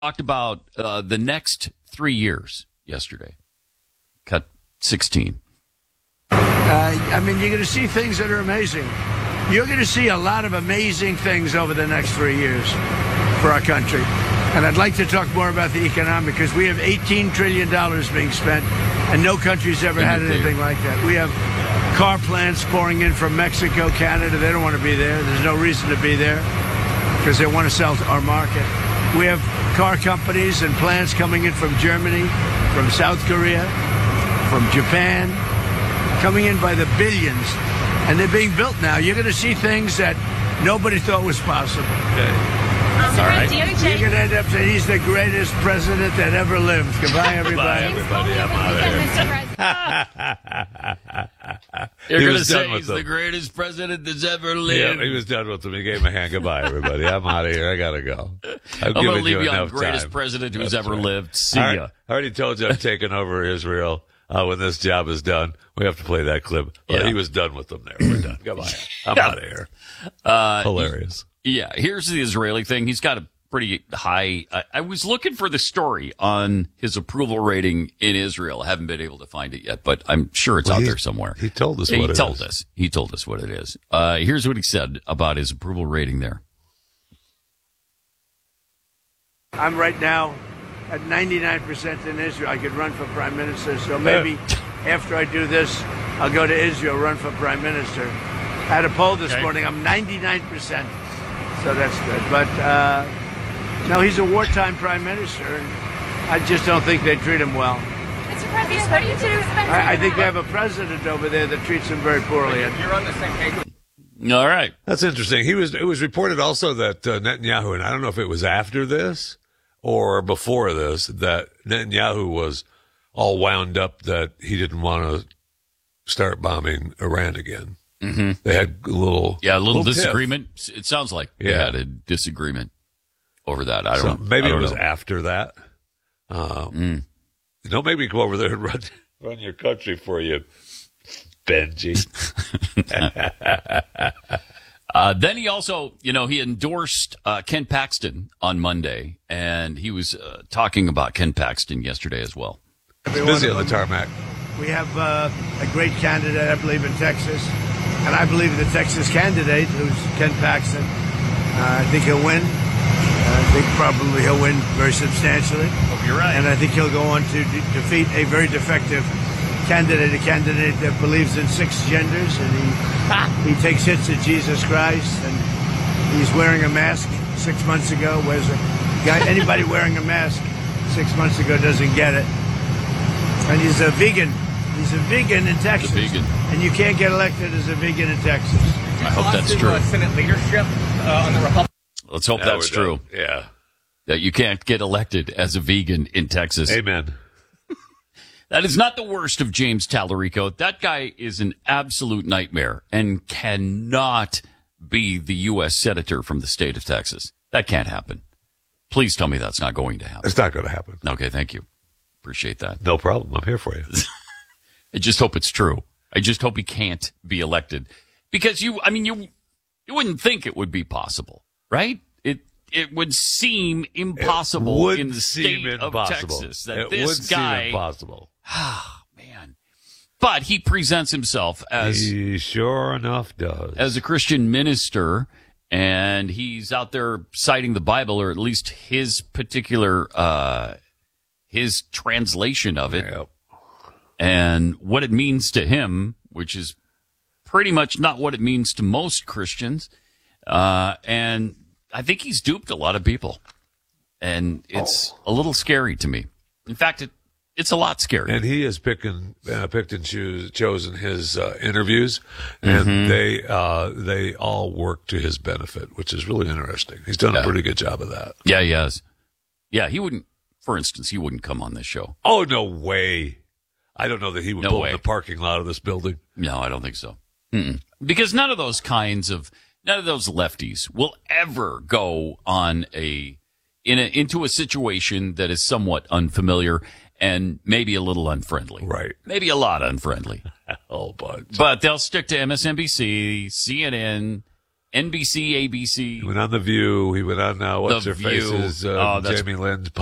talked about the next 3 years yesterday. Cut 16. You're going to see things that are amazing. You're going to see a lot of amazing things over the next 3 years for our country. And I'd like to talk more about the economic, because we have $18 trillion being spent, and no country's ever had anything like that. We have car plants pouring in from Mexico, Canada. They don't want to be there. There's no reason to be there because they want to sell to our market. We have car companies and plants coming in from Germany, from South Korea, from Japan, coming in by the billions. And they're being built now. You're going to see things that nobody thought was possible. Okay. All right. You're going to end up saying he's the greatest president that ever lived. Goodbye, everybody. Goodbye, everybody. I'm out of here. You're going to say he's the greatest president that's ever lived. Yeah, he was done with them. He gave him a hand. Goodbye, everybody. I'm out of here. I got to go. I'm going to leave you on greatest president who's ever lived. See ya. I already told you I'm taking over Israel. When this job is done, we have to play that clip. But he was done with them there. We're done. Goodbye. I'm out of here. Hilarious. Yeah, here's the Israeli thing. He's got a pretty high. I was looking for the story on his approval rating in Israel. I haven't been able to find it yet, but I'm sure it's out there somewhere. He told us what it is. He told us what it is. Here's what he said about his approval rating there. I'm right now at 99% in Israel. I could run for prime minister, so maybe after I do this, I'll go to Israel, run for prime minister. I had a poll this morning. I'm 99%. So that's good. But, no, he's a wartime prime minister, and I just don't think they treat him well. Mr. President, what do you do? I think they have a president over there that treats him very poorly. You're on the same page. All right. That's interesting. It was reported also that Netanyahu, and I don't know if it was after this or before this, that Netanyahu was all wound up that he didn't want to start bombing Iran again. Mm-hmm. They had a little disagreement. It sounds like they had a disagreement over that. I don't know. Maybe it was after that. Maybe come over there and run your country for you, Benji. Then he also, he endorsed Ken Paxton on Monday, and he was talking about Ken Paxton yesterday as well. He's busy on the tarmac. We have a great candidate, I believe, in Texas. And I believe the Texas candidate, who's Ken Paxton, I think he'll win. I think probably he'll win very substantially. Oh, you're right. And I think he'll go on to defeat a very defective candidate, a candidate that believes in 6 genders, and he takes hits at Jesus Christ, and he's wearing a mask 6 months ago. Whereas anybody wearing a mask 6 months ago doesn't get it. And he's a vegan. He's a vegan in Texas. And you can't get elected as a vegan in Texas. I hope that's true. Senate leadership on the Republican. Let's hope that's true. Yeah. That you can't get elected as a vegan in Texas. Amen. That is not the worst of James Tallarico. That guy is an absolute nightmare and cannot be the U.S. Senator from the state of Texas. That can't happen. Please tell me that's not going to happen. It's not going to happen. Okay, thank you. Appreciate that. No problem. I'm here for you. I just hope it's true. I just hope he can't be elected. Because you wouldn't think it would be possible, right? It would seem impossible in the state of Texas that this guy. Seem impossible. Ah, man. But he presents himself as. He sure enough does. As a Christian minister, and he's out there citing the Bible, or at least his particular, his translation of it. Yep. And what it means to him, which is pretty much not what it means to most Christians. And I think he's duped a lot of people. And it's a little scary to me. In fact, it's a lot scary. And he has picked and chosen his interviews, and they all work to his benefit, which is really interesting. He's done a pretty good job of that. Yeah, he has. Yeah, he wouldn't, for instance, he wouldn't come on this show. Oh, no way. I don't know that he would pull in the parking lot of this building. No, I don't think so. Because none of those lefties will ever go on into a situation that is somewhat unfamiliar and maybe a little unfriendly. Right. Maybe a lot unfriendly. Oh, but they'll stick to MSNBC, CNN, NBC, ABC. He went on The View. He went on what's The her face's View. Oh, that's Jamie Lynn's